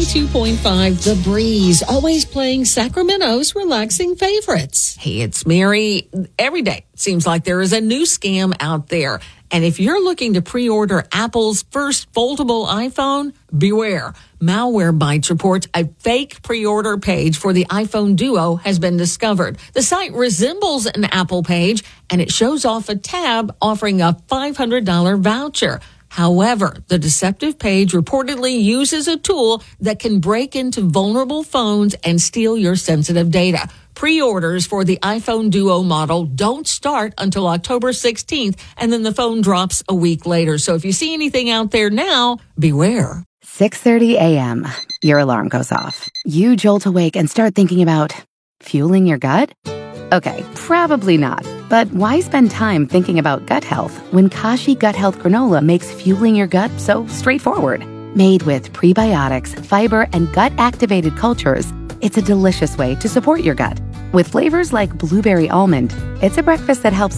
92.5 The Breeze, always playing Sacramento's relaxing favorites. Hey, it's Mary. Every day it seems like there is a new scam out there. And if you're looking to pre-order Apple's first foldable iPhone, beware. Malwarebytes reports a fake pre-order page for the iPhone Duo has been discovered. The site resembles an Apple page, and it shows off a tab offering a $500 voucher. However, the deceptive page reportedly uses a tool that can break into vulnerable phones and steal your sensitive data. Pre-orders for the iPhone Duo model don't start until October 16th, and then the phone drops a week later. So if you see anything out there now, beware. 6:30 a.m. Your alarm goes off. You jolt awake and start thinking about fueling your gut? Okay, probably not. But why spend time thinking about gut health when Kashi Gut Health Granola makes fueling your gut so straightforward? Made with prebiotics, fiber, and gut-activated cultures, it's a delicious way to support your gut. With flavors like blueberry almond, it's a breakfast that helps